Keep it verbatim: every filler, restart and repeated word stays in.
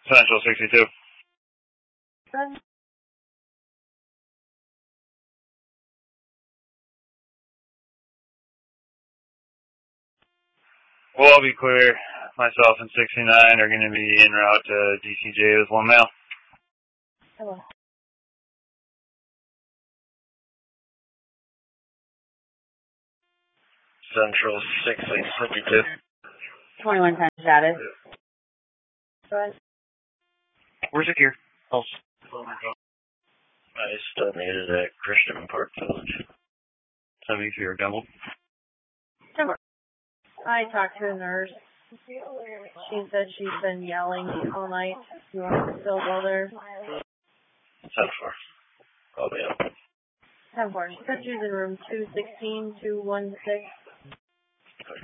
Central sixty-two. Good. We'll all be clear. Myself and sixty-nine are going to be en route to D C J with one male. Hello. Central sixty fifty-two. twenty-one times status. Go ahead. Where's it here? Oh. I still needed at Christian Park Village. seventy-three or double. I talked to a nurse. She said she's been yelling all night. You want to still go there? ten four. I'll be up. ten four. She said she was in room two sixteen, two one six.